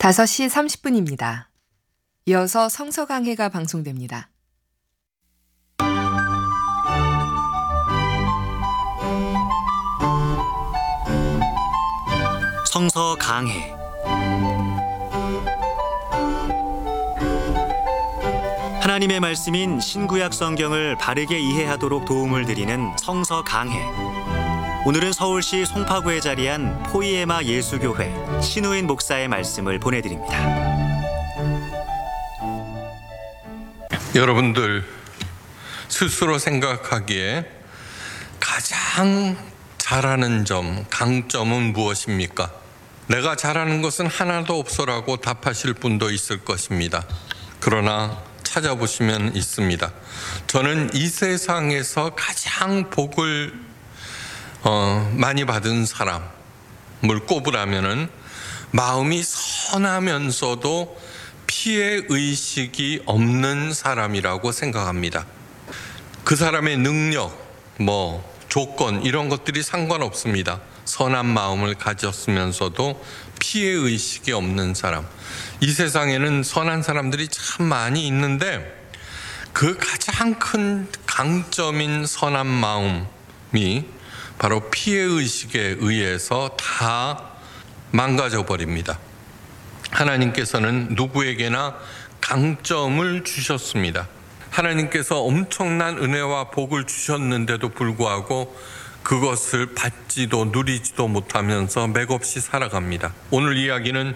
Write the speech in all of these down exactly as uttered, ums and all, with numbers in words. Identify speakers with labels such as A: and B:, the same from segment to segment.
A: 다섯 시 삼십 분입니다. 이어서 성서 강해가 방송됩니다.
B: 성서 강해. 하나님의 말씀인 신구약 성경을 바르게 이해하도록 도움을 드리는 성서 강해. 오늘은 서울시 송파구에 자리한 포이에마 예수교회 신우인 목사의 말씀을 보내드립니다.
C: 여러분들 스스로 생각하기에 가장 잘하는 점, 강점은 무엇입니까? 내가 잘하는 것은 하나도 없어라고 답하실 분도 있을 것입니다. 그러나 찾아보시면 있습니다. 저는 이 세상에서 가장 복을 어, 많이 받은 사람을 꼽으라면은 마음이 선하면서도 피해 의식이 없는 사람이라고 생각합니다. 그 사람의 능력, 뭐 조건 이런 것들이 상관없습니다. 선한 마음을 가졌으면서도 피해 의식이 없는 사람. 이 세상에는 선한 사람들이 참 많이 있는데 그 가장 큰 강점인 선한 마음이 바로 피해 의식에 의해서 다 망가져 버립니다. 하나님께서는 누구에게나 강점을 주셨습니다. 하나님께서 엄청난 은혜와 복을 주셨는데도 불구하고 그것을 받지도 누리지도 못하면서 맥없이 살아갑니다. 오늘 이야기는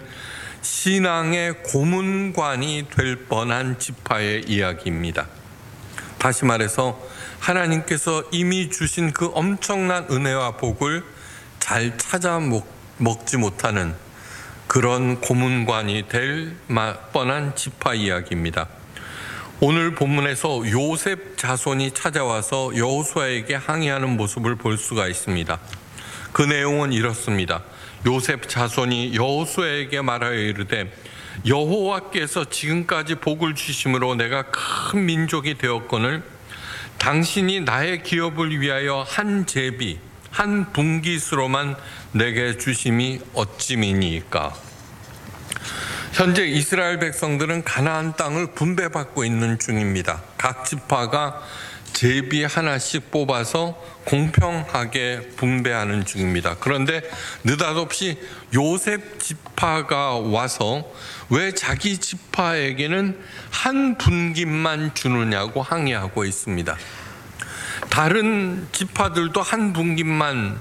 C: 신앙의 고문관이 될 뻔한 지파의 이야기입니다. 다시 말해서 하나님께서 이미 주신 그 엄청난 은혜와 복을 잘 찾아 먹지 못하는 그런 고문관이 될 뻔한 지파 이야기입니다. 오늘 본문에서 요셉 자손이 찾아와서 여호수아에게 항의하는 모습을 볼 수가 있습니다. 그 내용은 이렇습니다. 요셉 자손이 여호수아에게 말하여 이르되 여호와께서 지금까지 복을 주심으로 내가 큰 민족이 되었거늘 당신이 나의 기업을 위하여 한 제비 한 분깃으로만 내게 주심이 어찌미니까. 현재 이스라엘 백성들은 가나안 땅을 분배받고 있는 중입니다. 각 지파가 제비 하나씩 뽑아서 공평하게 분배하는 중입니다. 그런데 느닷없이 요셉 지파가 와서 왜 자기 지파에게는 한 분깃만 주느냐고 항의하고 있습니다. 다른 지파들도 한 분깃만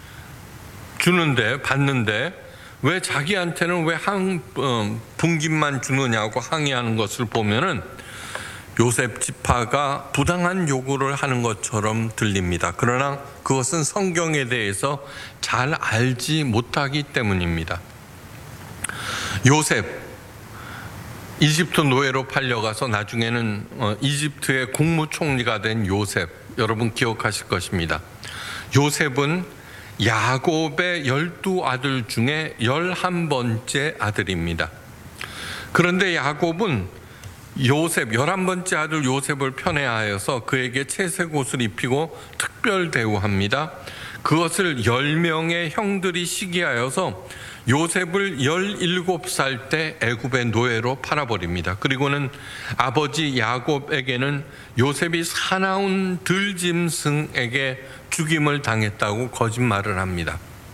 C: 주는데 받는데 왜 자기한테는 왜 한 분깃만 주느냐고 항의하는 것을 보면은 요셉 지파가 부당한 요구를 하는 것처럼 들립니다. 그러나 그것은 성경에 대해서 잘 알지 못하기 때문입니다. 요셉, 이집트 노예로 팔려가서 나중에는 이집트의 국무총리가 된 요셉, 여러분 기억하실 것입니다. 요셉은 야곱의 열두 아들 중에 열한 번째 아들입니다. 그런데 야곱은 요셉, 열한 번째 아들 요셉을 편애하여서 그에게 채색 옷을 입히고 특별 대우합니다. 그것을 열 명의 형들이 시기하여서 요셉을 열일곱 살 때 애굽의 노예로 팔아버립니다. 그리고는 아버지 야곱에게는 요셉이 사나운 들짐승에게 죽임을 당했다고 거짓말을 합니다.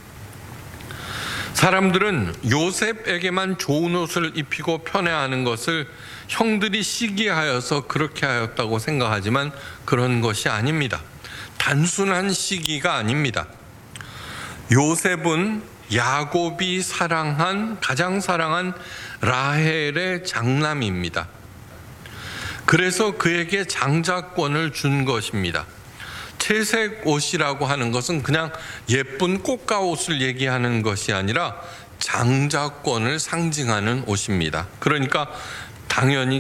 C: 사람들은 요셉에게만 좋은 옷을 입히고 편애하는 것을 형들이 시기하여서 그렇게 하였다고 생각하지만 그런 것이 아닙니다. 단순한 시기가 아닙니다. 요셉은 야곱이 사랑한 가장 사랑한 라헬의 장남입니다. 그래서 그에게 장자권을 준 것입니다. 채색 옷이라고 하는 것은 그냥 예쁜 꽃가옷을 얘기하는 것이 아니라 장자권을 상징하는 옷입니다. 그러니까 당연히